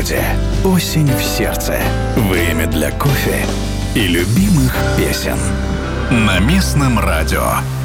природе, осень в сердце, время для кофе и любимых песен. На местном радио.